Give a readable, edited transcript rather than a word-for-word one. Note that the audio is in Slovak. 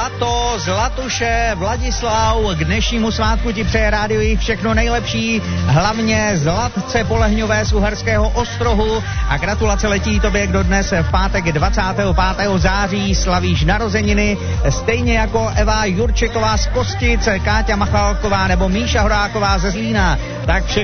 Zlato, Zlatuše, Vladislav, k dnešnímu svátku ti přeje Rádio Jich všechno nejlepší, hlavně Zlatce Polehňové z Uherského Ostrohu a gratulace letí tobě, kdo dnes v pátek 25. září slavíš narozeniny, stejně jako Eva Jurčeková z Kostic, Káťa Machalková nebo Míša Horáková ze Zlína. Tak